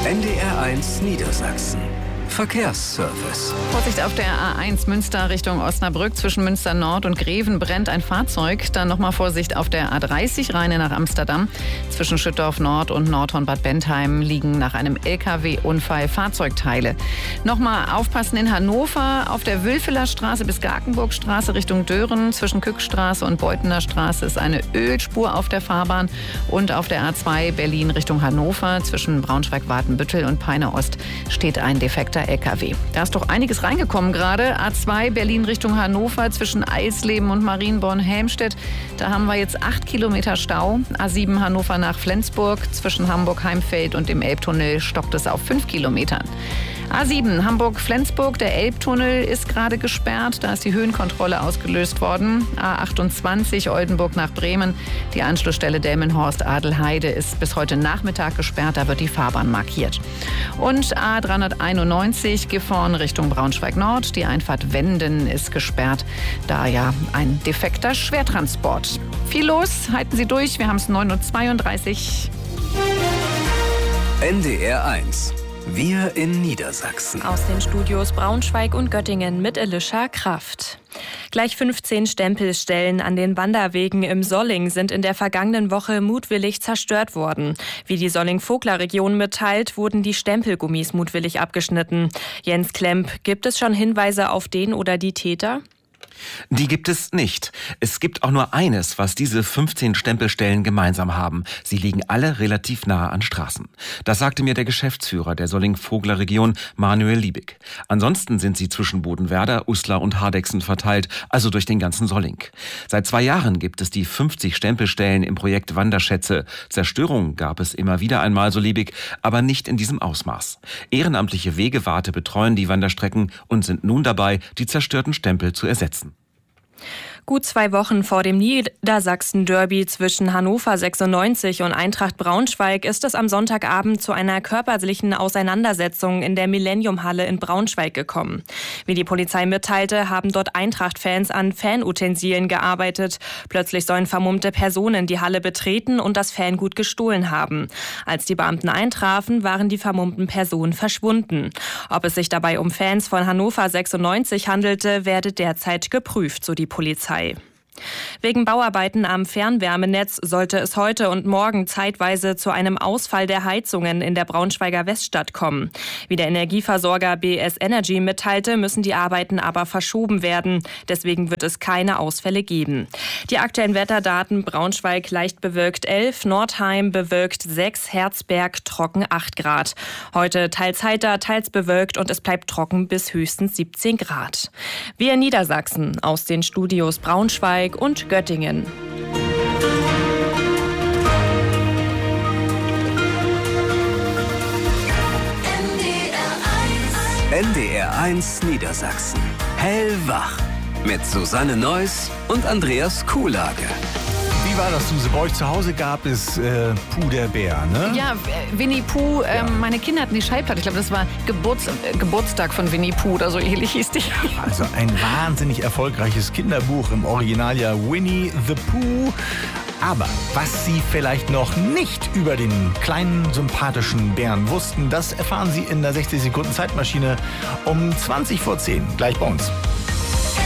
NDR1 Niedersachsen. Verkehrsservice. Vorsicht auf der A1 Münster Richtung Osnabrück. Zwischen Münster Nord und Greven brennt ein Fahrzeug. Dann nochmal Vorsicht auf der A30 Rheine nach Amsterdam. Zwischen Schüttorf Nord und Nordhorn-Bad Bentheim liegen nach einem LKW-Unfall Fahrzeugteile. Nochmal aufpassen in Hannover. Auf der Wülfeler Straße bis Garkenburgstraße Richtung Dören. Zwischen Kückstraße und Beutener Straße ist eine Ölspur auf der Fahrbahn. Und auf der A2 Berlin Richtung Hannover. Zwischen Braunschweig-Watenbüttel und Peine Ost steht ein defekter LKW. Da ist doch einiges reingekommen gerade. A2 Berlin Richtung Hannover zwischen Eisleben und Marienborn-Helmstedt. Da haben wir jetzt 8 Kilometer Stau. A7 Hannover nach Flensburg. Zwischen Hamburg-Heimfeld und dem Elbtunnel stockt es auf 5 Kilometern. A7 Hamburg-Flensburg. Der Elbtunnel ist gerade gesperrt. Da ist die Höhenkontrolle ausgelöst worden. A28 Oldenburg nach Bremen. Die Anschlussstelle Delmenhorst-Adelheide ist bis heute Nachmittag gesperrt. Da wird die Fahrbahn markiert. Und A391 Gifhorn Richtung Braunschweig-Nord. Die Einfahrt Wenden ist gesperrt. Da ja ein defekter Schwertransport. Viel los. Halten Sie durch. Wir haben es 9:32 Uhr. NDR1. Wir in Niedersachsen. Aus den Studios Braunschweig und Göttingen mit Elisha Kraft. Gleich 15 Stempelstellen an den Wanderwegen im Solling sind in der vergangenen Woche mutwillig zerstört worden. Wie die Solling-Vogler-Region mitteilt, wurden die Stempelgummis mutwillig abgeschnitten. Jens Klemp, gibt es schon Hinweise auf den oder die Täter? Die gibt es nicht. Es gibt auch nur eines, was diese 15 Stempelstellen gemeinsam haben. Sie liegen alle relativ nahe an Straßen. Das sagte mir der Geschäftsführer der Solling-Vogler-Region, Manuel Liebig. Ansonsten sind sie zwischen Bodenwerder, Uslar und Hardexen verteilt, also durch den ganzen Solling. Seit 2 Jahren gibt es die 50 Stempelstellen im Projekt Wanderschätze. Zerstörungen gab es immer wieder einmal, so Liebig, aber nicht in diesem Ausmaß. Ehrenamtliche Wegewarte betreuen die Wanderstrecken und sind nun dabei, die zerstörten Stempel zu ersetzen. Gut 2 Wochen vor dem Niedersachsen-Derby zwischen Hannover 96 und Eintracht Braunschweig ist es am Sonntagabend zu einer körperlichen Auseinandersetzung in der Millennium-Halle in Braunschweig gekommen. Wie die Polizei mitteilte, haben dort Eintracht-Fans an Fanutensilien gearbeitet. Plötzlich sollen vermummte Personen die Halle betreten und das Fangut gestohlen haben. Als die Beamten eintrafen, waren die vermummten Personen verschwunden. Ob es sich dabei um Fans von Hannover 96 handelte, werde derzeit geprüft, so die Polizei. Wegen Bauarbeiten am Fernwärmenetz sollte es heute und morgen zeitweise zu einem Ausfall der Heizungen in der Braunschweiger Weststadt kommen. Wie der Energieversorger BS Energy mitteilte, müssen die Arbeiten aber verschoben werden. Deswegen wird es keine Ausfälle geben. Die aktuellen Wetterdaten: Braunschweig leicht bewölkt 11, Nordheim bewölkt 6, Herzberg trocken 8 Grad. Heute teils heiter, teils bewölkt und es bleibt trocken bis höchstens 17 Grad. Wir in Niedersachsen aus den Studios Braunschweig und Göttingen. NDR1 Niedersachsen. Hellwach. Mit Susanne Neuss und Andreas Kuhlage. Wie war das, Suse? Bei euch zu Hause gab es Puh der Bär, ne? Ja, Winnie Pooh. Meine Kinder hatten die Schallplatte. Ich glaube, das war Geburtstag von Winnie Pooh oder so ähnlich hieß die. Also ein wahnsinnig erfolgreiches Kinderbuch, im Original ja Winnie the Pooh. Aber was Sie vielleicht noch nicht über den kleinen, sympathischen Bären wussten, das erfahren Sie in der 60 Sekunden Zeitmaschine um 20 vor 10. Gleich bei uns.